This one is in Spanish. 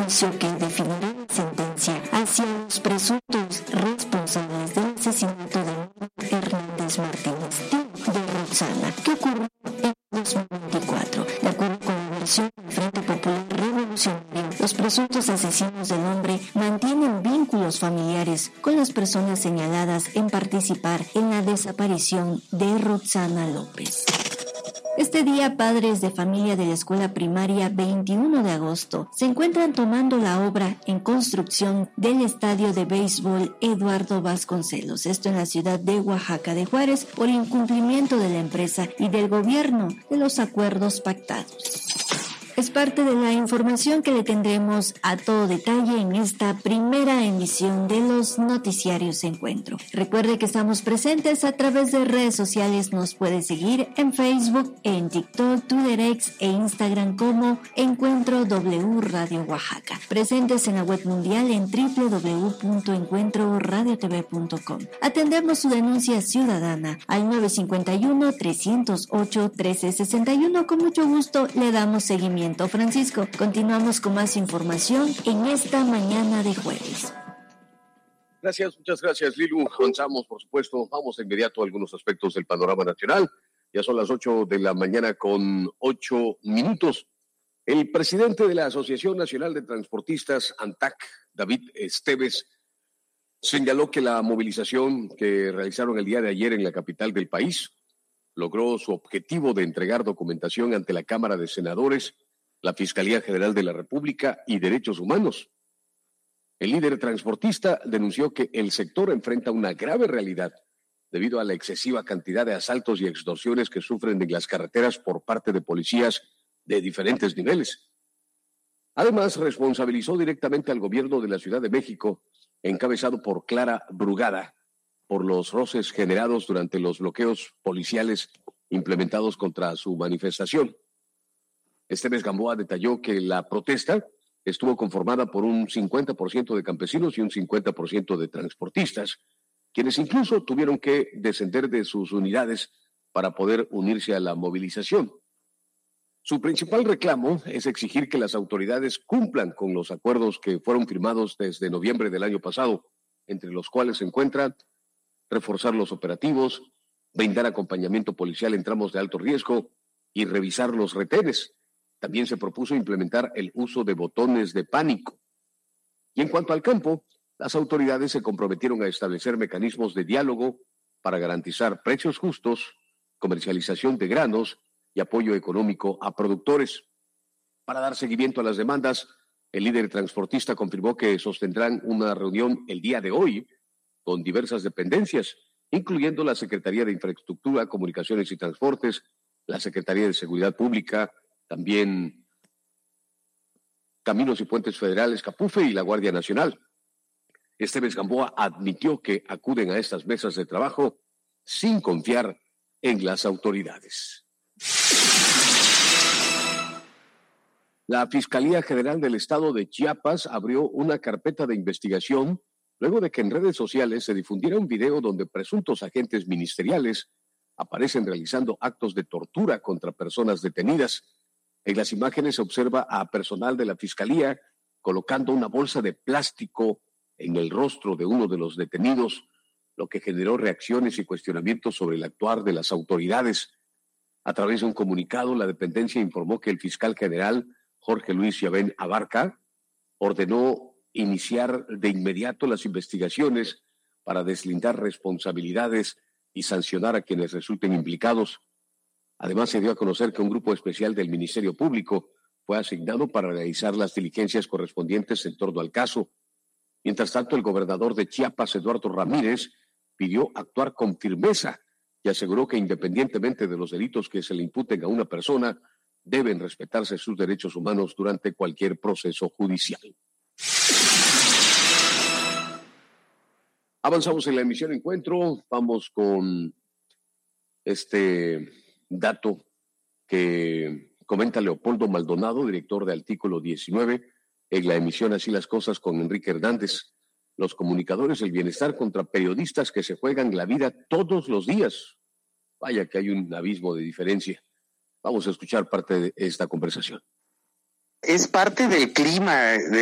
juicio que definirá la sentencia hacia los presuntos responsables del asesinato de Hernández Martínez, tío de Roxana, que ocurrió en 2024. De acuerdo con la versión del Frente Popular Revolucionario, los presuntos asesinos del hombre mantienen vínculos familiares con las personas señaladas en participar en la desaparición de Roxana López. Este día, padres de familia de la escuela primaria 21 de agosto se encuentran tomando la obra en construcción del estadio de béisbol Eduardo Vasconcelos, esto en la ciudad de Oaxaca de Juárez, por incumplimiento de la empresa y del gobierno de los acuerdos pactados. Es parte de la información que le tendremos a todo detalle en esta primera emisión de los Noticiarios Encuentro. Recuerde que estamos presentes a través de redes sociales. Nos puede seguir en Facebook, en TikTok, Twitter X e Instagram como Encuentro W Radio Oaxaca. Presentes en la web mundial en www.encuentroradiotv.com. Atendemos su denuncia ciudadana al 951-308-1361. Con mucho gusto le damos seguimiento. Francisco, continuamos con más información en esta mañana de jueves. Gracias, muchas gracias, Lilu. Avanzamos, por supuesto. Vamos de inmediato a algunos aspectos del panorama nacional. Ya son las 8 de la mañana con 8 minutos. El presidente de la Asociación Nacional de Transportistas, ANTAC, David Esteves, señaló que la movilización que realizaron el día de ayer en la capital del país logró su objetivo de entregar documentación ante la Cámara de Senadores, la Fiscalía General de la República y Derechos Humanos. El líder transportista denunció que el sector enfrenta una grave realidad debido a la excesiva cantidad de asaltos y extorsiones que sufren en las carreteras por parte de policías de diferentes niveles. Además, responsabilizó directamente al gobierno de la Ciudad de México, encabezado por Clara Brugada, por los roces generados durante los bloqueos policiales implementados contra su manifestación. Esteves Gamboa detalló que la protesta estuvo conformada por un 50% de campesinos y un 50% de transportistas, quienes incluso tuvieron que descender de sus unidades para poder unirse a la movilización. Su principal reclamo es exigir que las autoridades cumplan con los acuerdos que fueron firmados desde noviembre del año pasado, entre los cuales se encuentran reforzar los operativos, brindar acompañamiento policial en tramos de alto riesgo y revisar los retenes. También se propuso implementar el uso de botones de pánico. Y en cuanto al campo, las autoridades se comprometieron a establecer mecanismos de diálogo para garantizar precios justos, comercialización de granos y apoyo económico a productores. Para dar seguimiento a las demandas, el líder transportista confirmó que sostendrán una reunión el día de hoy con diversas dependencias, incluyendo la Secretaría de Infraestructura, Comunicaciones y Transportes, la Secretaría de Seguridad Pública, también Caminos y Puentes Federales, CAPUFE, y la Guardia Nacional. Esteves Gamboa admitió que acuden a estas mesas de trabajo sin confiar en las autoridades. La Fiscalía General del Estado de Chiapas abrió una carpeta de investigación luego de que en redes sociales se difundiera un video donde presuntos agentes ministeriales aparecen realizando actos de tortura contra personas detenidas. En las imágenes se observa a personal de la Fiscalía colocando una bolsa de plástico en el rostro de uno de los detenidos, lo que generó reacciones y cuestionamientos sobre el actuar de las autoridades. A través de un comunicado, la dependencia informó que el fiscal general Jorge Luis Yabén Abarca ordenó iniciar de inmediato las investigaciones para deslindar responsabilidades y sancionar a quienes resulten implicados. Además, se dio a conocer que un grupo especial del Ministerio Público fue asignado para realizar las diligencias correspondientes en torno al caso. Mientras tanto, el gobernador de Chiapas, Eduardo Ramírez, pidió actuar con firmeza y aseguró que independientemente de los delitos que se le imputen a una persona, deben respetarse sus derechos humanos durante cualquier proceso judicial. Avanzamos en la emisión Encuentro. Vamos con este dato que comenta Leopoldo Maldonado, director de Artículo 19, en la emisión Así las Cosas con Enrique Hernández. Los comunicadores del bienestar contra periodistas que se juegan la vida todos los días. Vaya que hay un abismo de diferencia. Vamos a escuchar parte de esta conversación. Es parte del clima